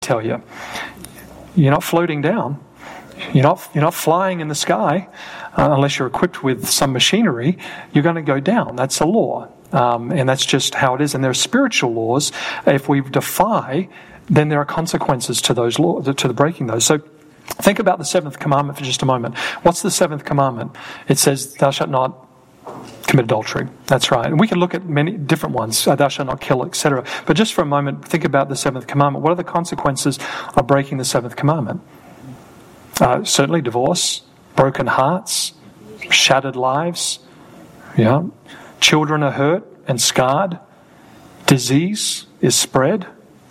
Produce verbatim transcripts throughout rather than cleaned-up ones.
tell you. You're not floating down. You're not, you're not flying in the sky uh, unless you're equipped with some machinery. You're going to go down. That's a law. Um, and that's just how it is. And there are spiritual laws. If we defy, then there are consequences to those laws, to the breaking those. So think about the seventh commandment for just a moment. What's the seventh commandment? It says, thou shalt not commit adultery. That's right. And we can look at many different ones. Uh, thou shalt not kill, et cetera. But just for a moment, think about the seventh commandment. What are the consequences of breaking the seventh commandment? Uh, certainly divorce, broken hearts, shattered lives. Yeah. Children are hurt and scarred. Disease is spread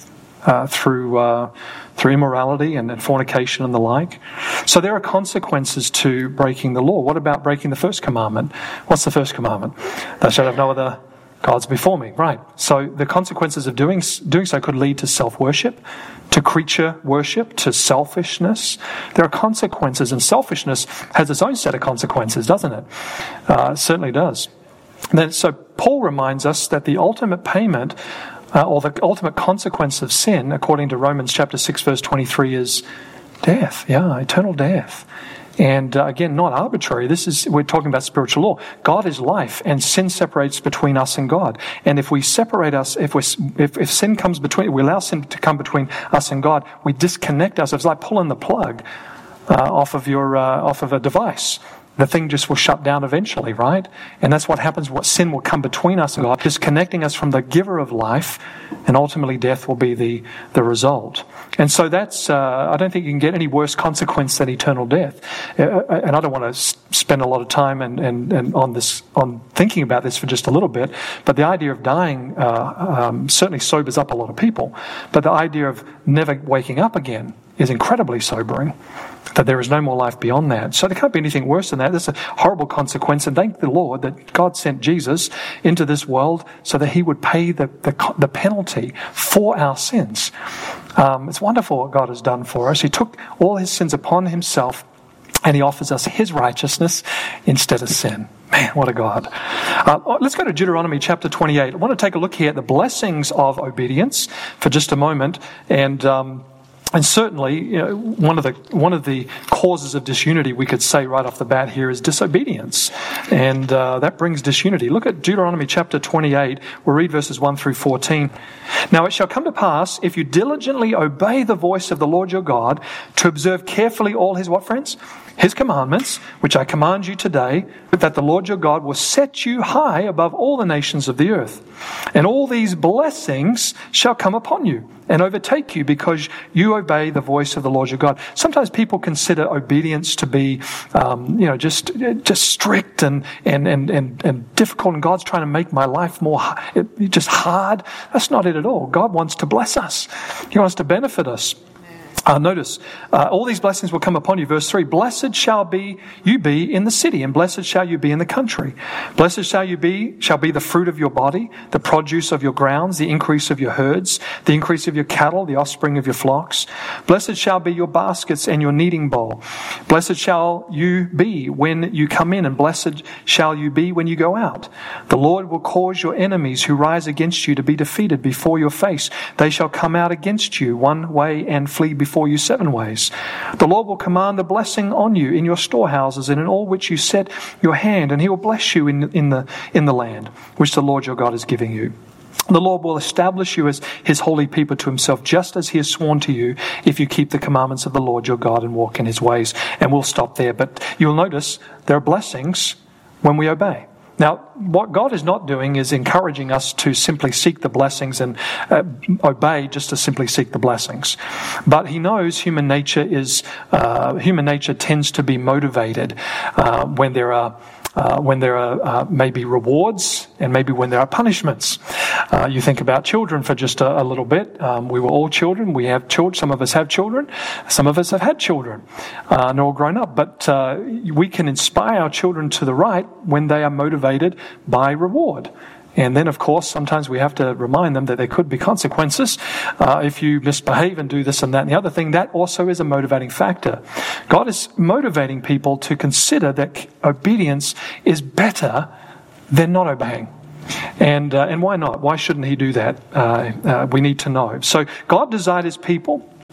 uh, through uh, through immorality and, and fornication and the like. So there are consequences to breaking the law. What about breaking the first commandment? What's the first commandment? Thou shalt have no other gods before me. Right. So the consequences of doing doing so could lead to self-worship, to creature worship, to selfishness. There are consequences, and selfishness has its own set of consequences, doesn't it? Uh, it certainly does. And then, so Paul reminds us that the ultimate payment uh, or the ultimate consequence of sin, according to Romans chapter six, verse twenty-three, is death. Yeah, eternal death. And uh, again, not arbitrary. This is, we're talking about spiritual law. God is life, and sin separates between us and God. And if we separate us, if we if, if sin comes between, we allow sin to come between us and God, we disconnect ourselves. It's like pulling the plug uh, off of your uh, off of a device. The thing just will shut down eventually, right? And that's what happens. What sin will come between us and God, disconnecting us from the giver of life, and ultimately death will be the, the result. And so that's, uh, I don't think you can get any worse consequence than eternal death. Uh, and I don't want to s- spend a lot of time and, and, and on this, on thinking about this for just a little bit, but the idea of dying uh, um, certainly sobers up a lot of people. But the idea of never waking up again is incredibly sobering, that there is no more life beyond that. So there can't be anything worse than that. That's a horrible consequence. And thank the Lord that God sent Jesus into this world so that he would pay the, the, the penalty for our sins. Um, it's wonderful what God has done for us. He took all his sins upon himself, and he offers us his righteousness instead of sin. Man, what a God. Uh, let's go to Deuteronomy chapter twenty-eight. I want to take a look here at the blessings of obedience for just a moment. And um, And certainly, you know, one of the one of the causes of disunity, we could say right off the bat here, is disobedience, and uh, that brings disunity. Look at Deuteronomy chapter twenty-eight. We'll read verses one through fourteen. Now it shall come to pass, if you diligently obey the voice of the Lord your God, to observe carefully all his, what, friends? His commandments, which I command you today, that the Lord your God will set you high above all the nations of the earth. And all these blessings shall come upon you and overtake you because you obey the voice of the Lord your God. Sometimes people consider obedience to be, um, you know, just just strict and, and, and, and, and difficult, and God's trying to make my life more just hard. That's not it at all. God wants to bless us. He wants to benefit us. Uh, notice, uh, all these blessings will come upon you. Verse three, blessed shall be you be in the city, and blessed shall you be in the country. Blessed shall you be, shall be the fruit of your body, the produce of your grounds, the increase of your herds, the increase of your cattle, the offspring of your flocks. Blessed shall be your baskets and your kneading bowl. Blessed shall you be when you come in, and blessed shall you be when you go out. The Lord will cause your enemies who rise against you to be defeated before your face. They shall come out against you one way and flee before you seven ways. The Lord will command the blessing on you in your storehouses and in all which you set your hand, and he will bless you in, in the in the land which the Lord your God is giving you. The Lord will establish you as his holy people to himself, just as he has sworn to you, if you keep the commandments of the Lord your God and walk in his ways. And we'll stop there. But you'll notice there are blessings when we obey. Now, what God is not doing is encouraging us to simply seek the blessings and uh, obey just to simply seek the blessings. But he knows human nature is, uh, human nature tends to be motivated uh, when there are Uh, when there are uh, maybe rewards and maybe when there are punishments. Uh, you think about children for just a, a little bit. Um, we were all children. We have children. Some of us have children. Some of us have had children. Uh, and they're all grown up. But uh, we can inspire our children to the right when they are motivated by reward. And then, of course, sometimes we have to remind them that there could be consequences uh, if you misbehave and do this and that and the other thing. That also is a motivating factor. God is motivating people to consider that obedience is better than not obeying. And uh, and why not? Why shouldn't he do that? Uh, uh, we need to know. So God desired his people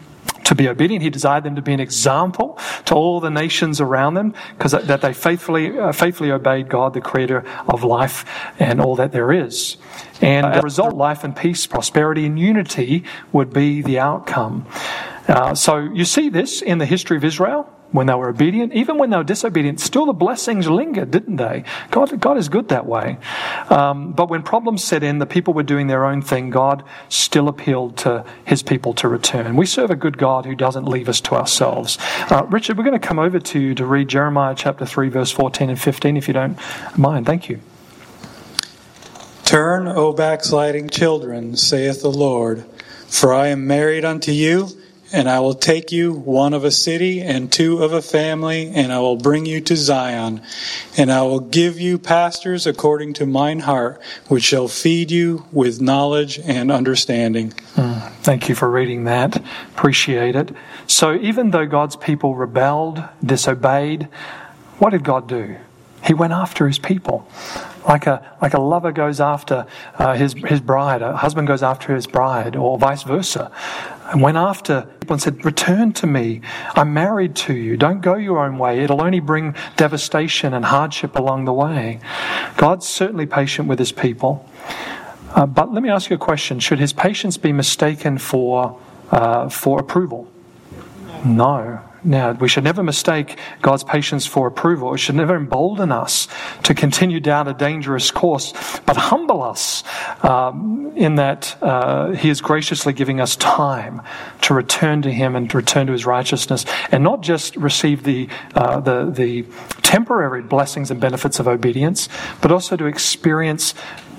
to be obedient. He desired them to be an example to all the nations around them, because that they faithfully uh, faithfully obeyed God, the creator of life and all that there is. And as a result, life and peace, prosperity and unity would be the outcome. Uh, so you see this in the history of Israel. When they were obedient, even when they were disobedient, still the blessings lingered, didn't they? God, God is good that way. Um, but when problems set in, the people were doing their own thing. God still appealed to his people to return. We serve a good God who doesn't leave us to ourselves. Uh, Richard, we're going to come over to you to read Jeremiah chapter three, verse fourteen and fifteen, if you don't mind. Thank you. Turn, O backsliding children, saith the Lord, for I am married unto you, and I will take you, one of a city and two of a family, and I will bring you to Zion. And I will give you pastors according to mine heart, which shall feed you with knowledge and understanding. Mm, thank you for reading that. Appreciate it. So even though God's people rebelled, disobeyed, what did God do? He went after his people. Like a like a lover goes after uh, his his bride, a husband goes after his bride, or vice versa. And went after people and said, return to me. I'm married to you. Don't go your own way. It'll only bring devastation and hardship along the way. God's certainly patient with his people. Uh, but let me ask you a question. Should his patience be mistaken for uh, for approval? No. Now, we should never mistake God's patience for approval. It should never embolden us to continue down a dangerous course, but humble us um, in that uh, he is graciously giving us time to return to him and to return to his righteousness, and not just receive the uh, the the temporary blessings and benefits of obedience, but also to experience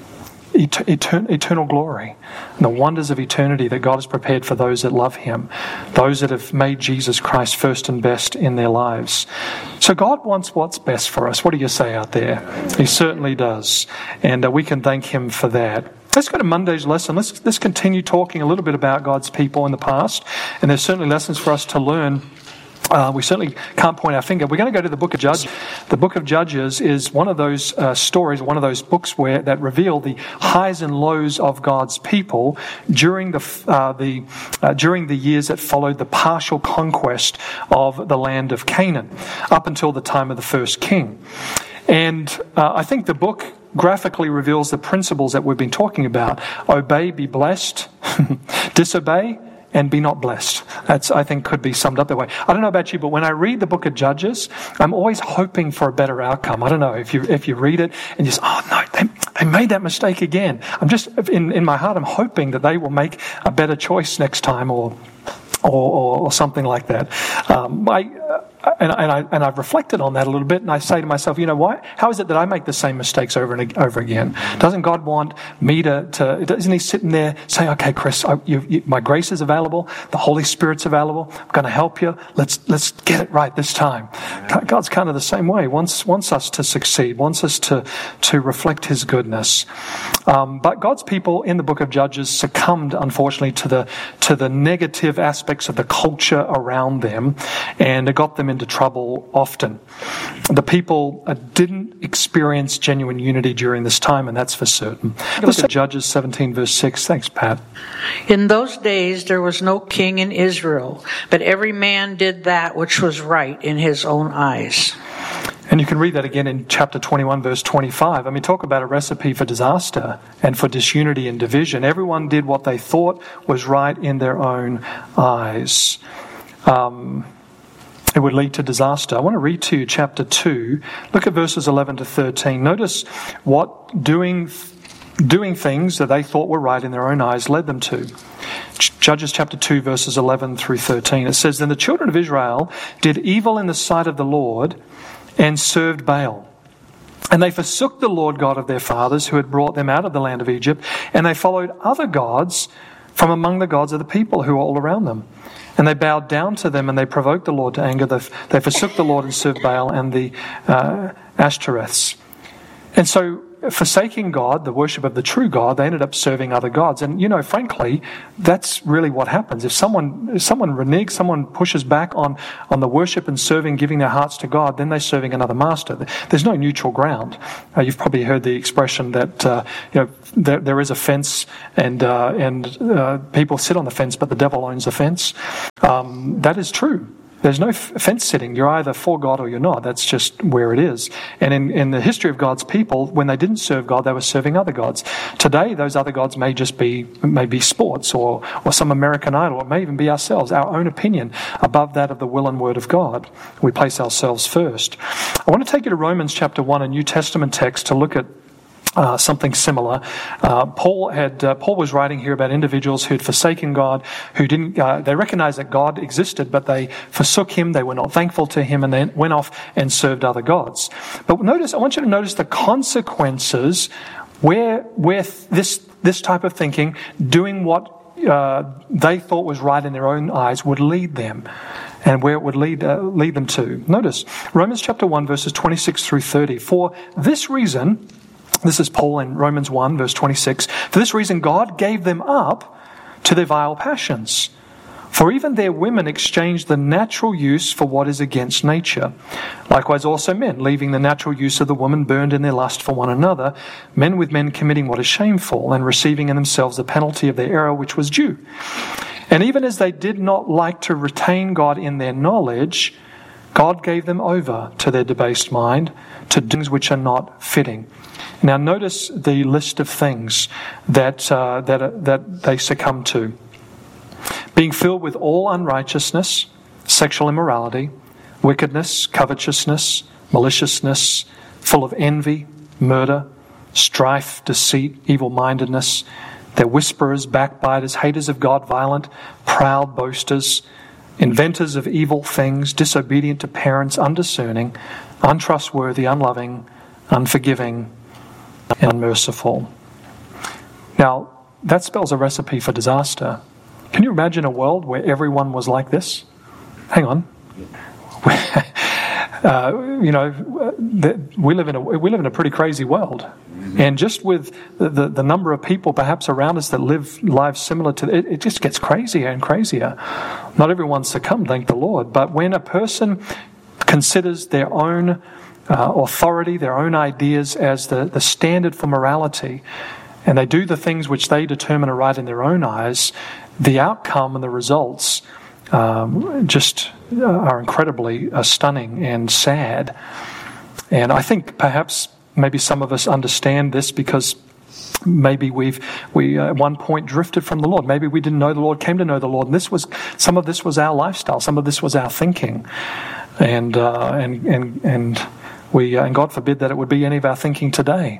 eternal glory and the wonders of eternity that God has prepared for those that love him, those that have made Jesus Christ first and best in their lives. So God wants what's best for us. What do you say out there? He certainly does. And uh, we can thank him for that. Let's go to Monday's lesson. Let's, let's continue talking a little bit about God's people in the past. And there's certainly lessons for us to learn. Uh, we certainly can't point our finger. We're going to go to the book of Judges. The book of Judges is one of those uh, stories, one of those books where that reveal the highs and lows of God's people during the uh, the uh, during the years that followed the partial conquest of the land of Canaan, up until the time of the first king. And uh, I think the book graphically reveals the principles that we've been talking about: obey, be blessed; disobey, and be not blessed. That's, I think, could be summed up that way. I don't know about you, but when I read the book of Judges, I'm always hoping for a better outcome. I don't know if you if you read it and you say, oh no, they, they made that mistake again. I'm just, in, in my heart, I'm hoping that they will make a better choice next time, or or, or something like that. Um, I, uh, and, and, I, and I've reflected on that a little bit, and I say to myself, you know, why? How is it that I make the same mistakes over and over again? Doesn't God want me to, to doesn't he sit in there say, okay, Chris, I, you, you, my grace is available, the Holy Spirit's available, I'm going to help you, let's let's get it right this time. God's kind of the same way, wants wants us to succeed, wants us to, to reflect his goodness. Um, but God's people in the book of Judges succumbed, unfortunately, to the to the negative aspects of the culture around them, and it got them into trouble often. The people uh, didn't experience genuine unity during this time, and that's for certain. Let's look at Judges seventeen, verse six. Thanks, Pat. In those days there was no king in Israel, but every man did that which was right in his own eyes. And you can read that again in chapter twenty-one, verse twenty-five. I mean, talk about a recipe for disaster and for disunity and division. Everyone did what they thought was right in their own eyes. Um, it would lead to disaster. I want to read to you chapter two. Look at verses eleven to thirteen. Notice what doing doing things that they thought were right in their own eyes led them to. Judges chapter two, verses eleven through thirteen. It says, Then the children of Israel did evil in the sight of the Lord and served Baal. And they forsook the Lord God of their fathers, who had brought them out of the land of Egypt, and they followed other gods from among the gods of the people who were all around them. And they bowed down to them, and they provoked the Lord to anger. They forsook the Lord and served Baal and the uh, Ashtoreths. And so forsaking God, the worship of the true God, they ended up serving other gods. And, you know, frankly, that's really what happens. If someone if someone reneges, someone pushes back on, on the worship and serving, giving their hearts to God, then they're serving another master. There's no neutral ground. Uh, you've probably heard the expression that, uh, you know, there, there is a fence and uh, and uh, people sit on the fence, but the devil owns the fence. Um, that is true. There's no f- fence sitting. You're either for God or you're not. That's just where it is. And in, in the history of God's people, when they didn't serve God, they were serving other gods. Today, those other gods may just be maybe sports or, or some American Idol. It may even be ourselves, our own opinion above that of the will and word of God. We place ourselves first. I want to take you to Romans chapter one, a New Testament text, to look at Uh, something similar. Uh, Paul had uh, Paul was writing here about individuals who'd forsaken God, who didn't. Uh, they recognized that God existed, but they forsook Him. They were not thankful to Him, and then went off and served other gods. But notice, I want you to notice the consequences where where this this type of thinking, doing what uh, they thought was right in their own eyes, would lead them, and where it would lead uh, lead them to. Notice Romans chapter one, verses twenty-six through thirty. For this reason. This is Paul in Romans one, verse twenty-six. For this reason, God gave them up to their vile passions. For even their women exchanged the natural use for what is against nature. Likewise also men, leaving the natural use of the woman, burned in their lust for one another, men with men committing what is shameful, and receiving in themselves the penalty of their error which was due. And even as they did not like to retain God in their knowledge, God gave them over to their debased mind, to things which are not fitting. Now notice the list of things that uh, that uh, that they succumb to. Being filled with all unrighteousness, sexual immorality, wickedness, covetousness, maliciousness, full of envy, murder, strife, deceit, evil-mindedness. They're whisperers, backbiters, haters of God, violent, proud, boasters, inventors of evil things, disobedient to parents, undiscerning, untrustworthy, unloving, unforgiving, and unmerciful. Now, that spells a recipe for disaster. Can you imagine a world where everyone was like this? Hang on. uh, you know, we live in a we live in a pretty crazy world, and just with the, the, the number of people perhaps around us that live lives similar to it, it just gets crazier and crazier. Not everyone succumbed, thank the Lord. But when a person considers their own Uh, authority, their own ideas as the, the standard for morality, and they do the things which they determine are right in their own eyes, the outcome and the results um, just uh, are incredibly uh, stunning and sad. And I think perhaps maybe some of us understand this because maybe we've we uh, at one point drifted from the Lord. Maybe we didn't know the Lord, came to know the Lord, and this was some of this was our lifestyle, some of this was our thinking, and uh, and and and. We, uh, and God forbid that it would be any of our thinking today.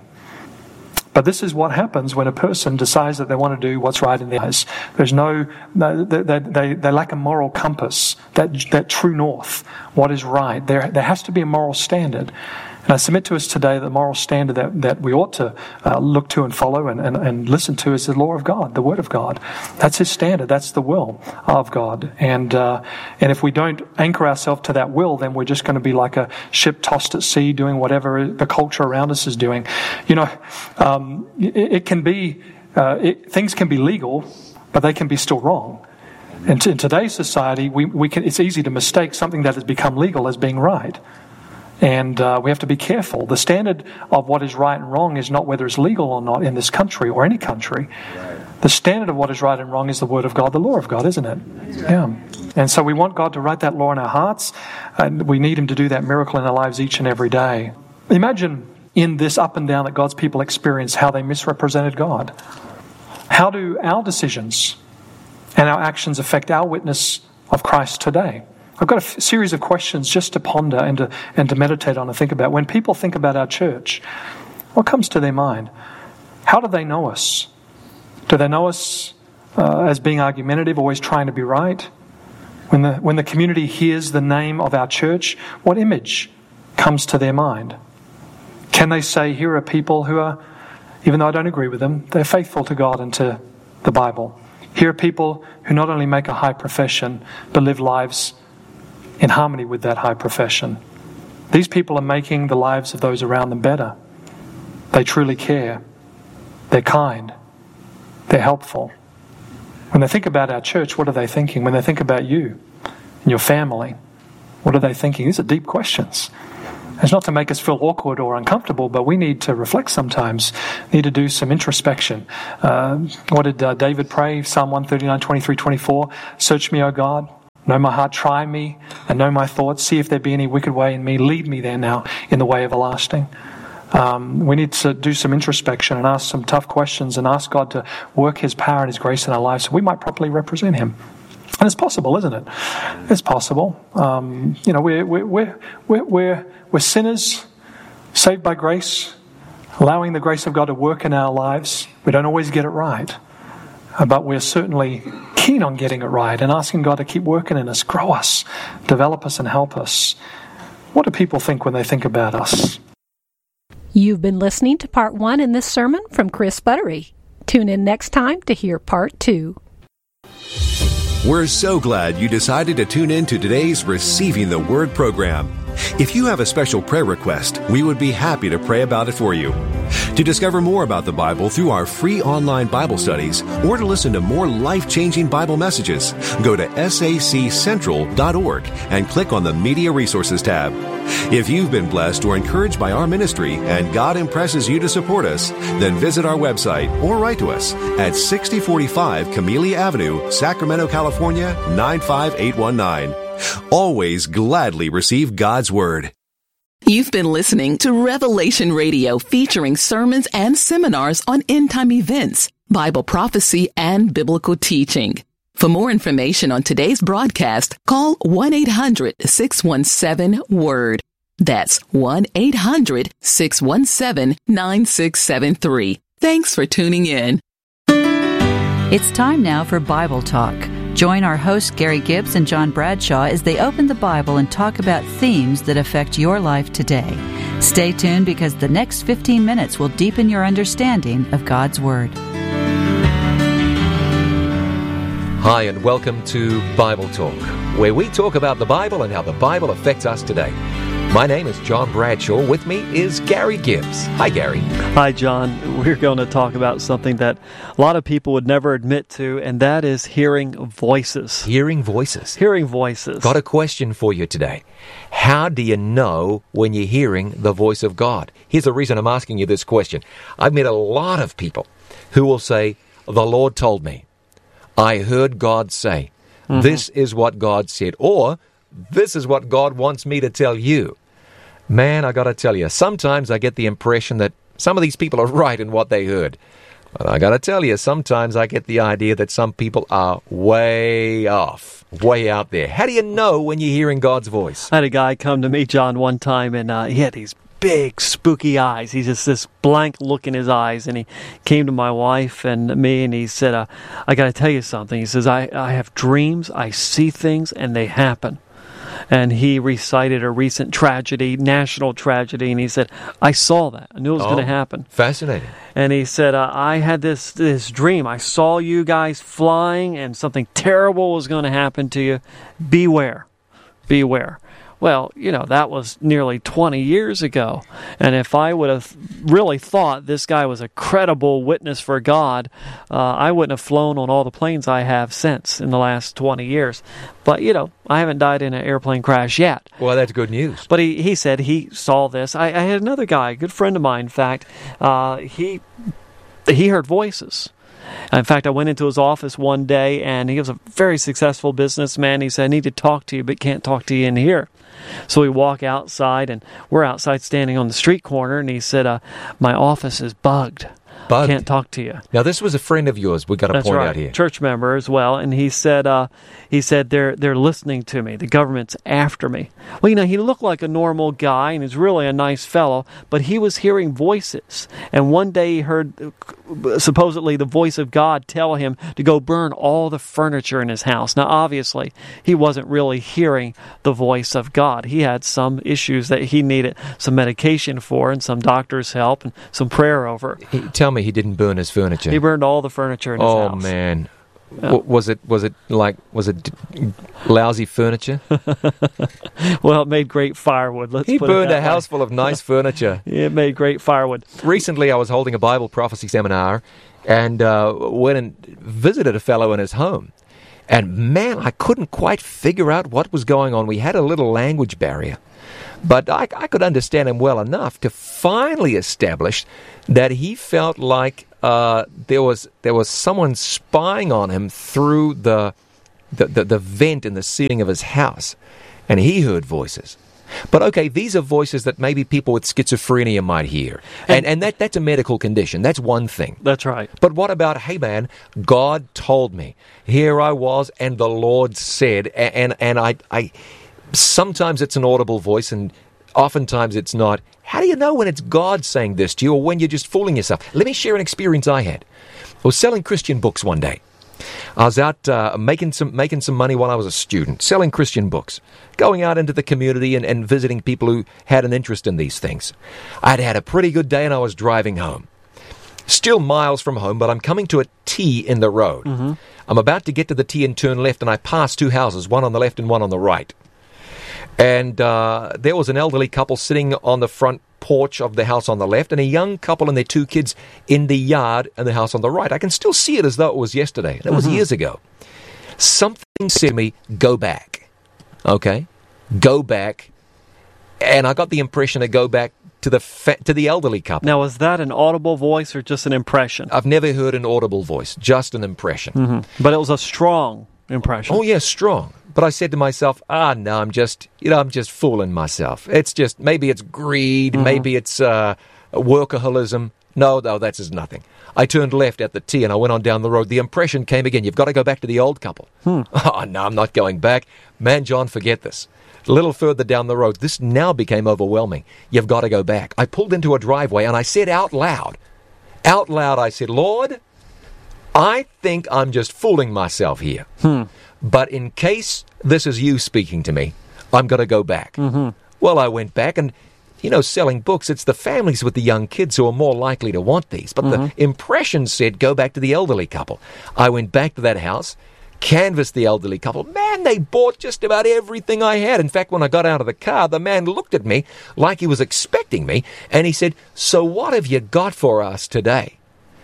But this is what happens when a person decides that they want to do what's right in their eyes. There's no, no they, they, they lack a moral compass, that that true north, what is right. There, there has to be a moral standard. And I submit to us today the moral standard that, that we ought to uh, look to and follow and, and, and listen to is the law of God, the Word of God. That's His standard. That's the will of God. And uh, and if we don't anchor ourselves to that will, then we're just going to be like a ship tossed at sea doing whatever the culture around us is doing. You know, um, it, it can be, uh, it, things can be legal, but they can be still wrong. And in today's society, we, we can, it's easy to mistake something that has become legal as being right. And uh, we have to be careful. The standard of what is right and wrong is not whether it's legal or not in this country or any country. Right. The standard of what is right and wrong is the Word of God, the law of God, isn't it? Right. Yeah. And so we want God to write that law in our hearts, and we need Him to do that miracle in our lives each and every day. Imagine in this up and down that God's people experience how they misrepresented God. How do our decisions and our actions affect our witness of Christ today? I've got a f- series of questions just to ponder and to and to meditate on and think about. When people think about our church, what comes to their mind? How do they know us? Do they know us uh, as being argumentative, always trying to be right? When the when the community hears the name of our church, what image comes to their mind? Can they say, here are people who are, even though I don't agree with them, they're faithful to God and to the Bible. Here are people who not only make a high profession, but live lives in harmony with that high profession. These people are making the lives of those around them better. They truly care. They're kind. They're helpful. When they think about our church, what are they thinking? When they think about you and your family, what are they thinking? These are deep questions. It's not to make us feel awkward or uncomfortable, but we need to reflect sometimes, need to do some introspection. Uh, what did uh, David pray? Psalm one thirty-nine, twenty-three, twenty-four. Search me, O God. Know my heart, try me, and know my thoughts. See if there be any wicked way in me. Lead me there now in the way everlasting. Um, we need to do some introspection and ask some tough questions and ask God to work His power and His grace in our lives so we might properly represent Him. And it's possible, isn't it? It's possible. Um, you know, we're, we're, we're, we're, we're, we're sinners, saved by grace, allowing the grace of God to work in our lives. We don't always get it right, uh, but we're certainly keen on getting it right and asking God to keep working in us, grow us, develop us, and help us. What do people think when they think about us? You've been listening to part one in this sermon from Chris Buttery. Tune in next time to hear part two. We're so glad you decided to tune in to today's Receiving the Word program. If you have a special prayer request, we would be happy to pray about it for you. To discover more about the Bible through our free online Bible studies, or to listen to more life-changing Bible messages, go to S A C central dot org and click on the Media Resources tab. If you've been blessed or encouraged by our ministry and God impresses you to support us, then visit our website or write to us at sixty forty-five Camellia Avenue, Sacramento, California, nine five eight one nine. Always gladly receive God's Word. You've been listening to Revelation Radio, featuring sermons and seminars on end-time events, Bible prophecy, and biblical teaching. For more information on today's broadcast, call one eight hundred, six one seven, WORD. That's one eight hundred, six one seven, nine six seven three. Thanks for tuning in. It's time now for Bible Talk. Join our hosts Gary Gibbs and John Bradshaw as they open the Bible and talk about themes that affect your life today. Stay tuned because the next fifteen minutes will deepen your understanding of God's Word. Hi, and welcome to Bible Talk, where we talk about the Bible and how the Bible affects us today. My name is John Bradshaw. With me is Gary Gibbs. Hi, Gary. Hi, John. We're going to talk about something that a lot of people would never admit to, and that is hearing voices. Hearing voices. Hearing voices. Got a question for you today. How do you know when you're hearing the voice of God? Here's the reason I'm asking you this question. I've met a lot of people who will say, the Lord told me. I heard God say, mm-hmm. This is what God said, or this is what God wants me to tell you. Man, I got to tell you, sometimes I get the impression that some of these people are right in what they heard. But I got to tell you, sometimes I get the idea that some people are way off, way out there. How do you know when you're hearing God's voice? I had a guy come to me, John, one time, and uh, he had these big, spooky eyes. He's just this blank look in his eyes, and he came to my wife and me, and he said, uh, I got to tell you something. He says, I, I have dreams, I see things, and they happen. And he recited a recent tragedy, national tragedy, and he said, I saw that. I knew it was oh, going to happen. Fascinating. And he said, uh, I had this this dream. I saw you guys flying, and something terrible was going to happen to you. Beware. Beware. Well, you know, that was nearly twenty years ago. And if I would have really thought this guy was a credible witness for God, uh, I wouldn't have flown on all the planes I have since in the last twenty years. But, you know, I haven't died in an airplane crash yet. Well, that's good news. But he, he said he saw this. I, I had another guy, a good friend of mine, in fact, uh, he he heard voices. In fact, I went into his office one day, and he was a very successful businessman. He said, I need to talk to you, but can't talk to you in here. So we walk outside, and we're outside standing on the street corner, and he said, uh, my office is bugged. Bugged. Can't talk to you. Now, this was a friend of yours, we got to That's point right. out here. Church member as well, and he said, uh, he said they're they're listening to me. The government's after me. Well, you know, he looked like a normal guy, and he's really a nice fellow, but he was hearing voices. And one day he heard, uh, supposedly, the voice of God tell him to go burn all the furniture in his house. Now, obviously, he wasn't really hearing the voice of God. He had some issues that he needed some medication for, and some doctor's help, and some prayer over. He, tell me he didn't burn his furniture. He burned all the furniture in his oh, house. Oh, man. W- was it was it like was it d- lousy furniture? Well, it made great firewood. Let's he put burned it a that house way. full of nice furniture. It made great firewood. Recently, I was holding a Bible prophecy seminar and uh, went and visited a fellow in his home. And man, I couldn't quite figure out what was going on. We had a little language barrier. But I, I could understand him well enough to finally establish that he felt like uh, there was there was someone spying on him through the the, the the vent in the ceiling of his house. And he heard voices. But okay, these are voices that maybe people with schizophrenia might hear. And and that, that's a medical condition. That's one thing. That's right. But what about, hey man, God told me. Here I was, and the Lord said, and and, and I, I sometimes it's an audible voice, and oftentimes it's not. How do you know when it's God saying this to you, or when you're just fooling yourself? Let me share an experience I had. I was selling Christian books one day. I was out uh, making some making some money while I was a student, selling Christian books, going out into the community and, and visiting people who had an interest in these things. I'd had a pretty good day and I was driving home. Still miles from home, but I'm coming to a T in the road. Mm-hmm. I'm about to get to the T and turn left, and I pass two houses, one on the left and one on the right. And uh, there was an elderly couple sitting on the front porch of the house on the left, and a young couple and their two kids in the yard and the house on the right. I can still see it as though it was yesterday. That was mm-hmm. years ago. Something said to me, go back. Okay? Go back. And I got the impression to go back to the fa- to the elderly couple. Now, was that an audible voice or just an impression? I've never heard an audible voice, just an impression. Mm-hmm. But it was a strong impression. Oh, yes, strong. But I said to myself, ah, no, I'm just, you know, I'm just fooling myself. It's just, maybe it's greed, mm-hmm. maybe it's uh, workaholism. No, no, that's just nothing. I turned left at the T and I went on down the road. The impression came again. You've got to go back to the old couple. Hmm. Oh, no, I'm not going back. Man, John, forget this. A little further down the road, this now became overwhelming. You've got to go back. I pulled into a driveway and I said out loud, out loud, I said, Lord, I think I'm just fooling myself here. Hmm. But in case this is you speaking to me, I'm going to go back. Mm-hmm. Well, I went back and, you know, selling books, it's the families with the young kids who are more likely to want these. But mm-hmm. the impression said go back to the elderly couple. I went back to that house, canvassed the elderly couple. Man, they bought just about everything I had. In fact, when I got out of the car, the man looked at me like he was expecting me, and he said, so what have you got for us today?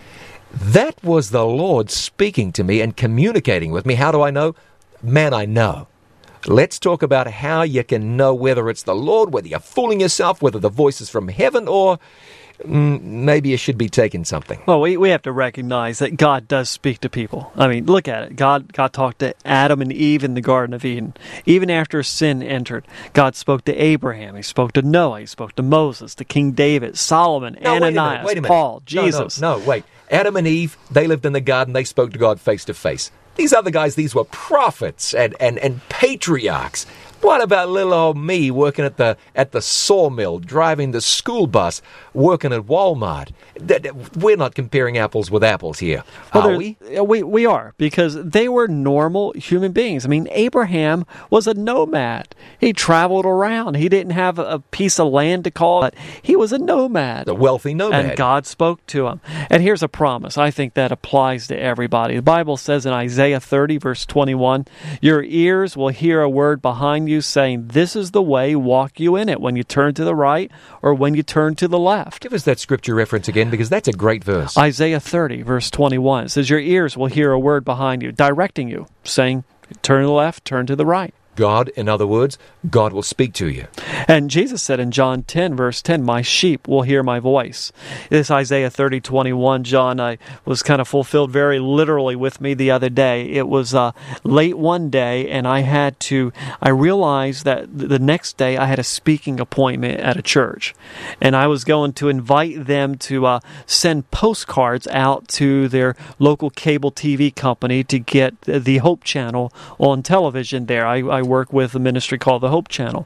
That was the Lord speaking to me and communicating with me. How do I know? Man, I know. Let's talk about how you can know whether it's the Lord, whether you're fooling yourself, whether the voice is from heaven, or mm, maybe you should be taking something. Well, we, we have to recognize that God does speak to people. I mean, look at it. God, God talked to Adam and Eve in the Garden of Eden. Even after sin entered, God spoke to Abraham. He spoke to Noah. He spoke to Moses, to King David, Solomon, no, Ananias, wait a minute, wait a minute. Paul, Jesus. No, no, no, wait. Adam and Eve, they lived in the garden. They spoke to God face to face. These other guys, these were prophets and, and, and patriarchs. What about little old me working at the at the sawmill, driving the school bus, working at Walmart? We're not comparing apples with apples here, well, are we? we? We are, because they were normal human beings. I mean, Abraham was a nomad. He traveled around. He didn't have a piece of land to call it. He was a nomad. A wealthy nomad. And God spoke to him. And here's a promise. I think that applies to everybody. The Bible says in Isaiah thirty, verse twenty-one, your ears will hear a word behind you saying, this is the way, walk you in it, when you turn to the right or when you turn to the left. Give us that scripture reference again, because that's a great verse. Isaiah thirty, verse twenty-one. It says, your ears will hear a word behind you, directing you, saying, turn to the left, turn to the right. God, in other words, God will speak to you. And Jesus said in John ten, verse ten, my sheep will hear my voice. This Isaiah thirty, twenty-one, John, I was kind of fulfilled very literally with me the other day. It was uh, late one day, and I had to, I realized that the next day I had a speaking appointment at a church. And I was going to invite them to uh, send postcards out to their local cable T V company to get the Hope Channel on television there. I, I work with a ministry called the Hope Channel.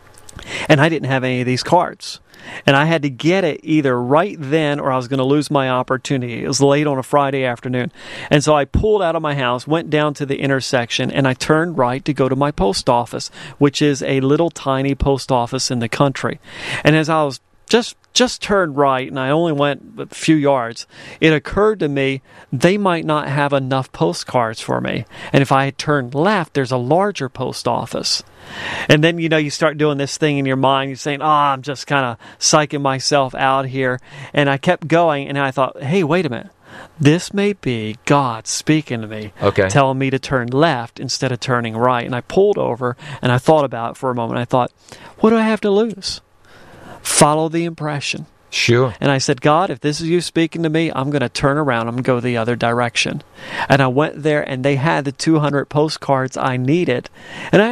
And I didn't have any of these cards. And I had to get it either right then or I was going to lose my opportunity. It was late on a Friday afternoon. And so I pulled out of my house, went down to the intersection, and I turned right to go to my post office, which is a little tiny post office in the country. And as I was just just turned right, and I only went a few yards, it occurred to me they might not have enough postcards for me. And if I had turned left, there's a larger post office. And then, you know, you start doing this thing in your mind. You're saying, oh, I'm just kind of psyching myself out here. And I kept going, and I thought, hey, wait a minute. This may be God speaking to me, okay. telling me to turn left instead of turning right. And I pulled over, and I thought about it for a moment. I thought, what do I have to lose? Follow the impression. Sure. And I said, God, if this is you speaking to me, I'm going to turn around. I'm going to go the other direction. And I went there, and they had the two hundred postcards I needed. And I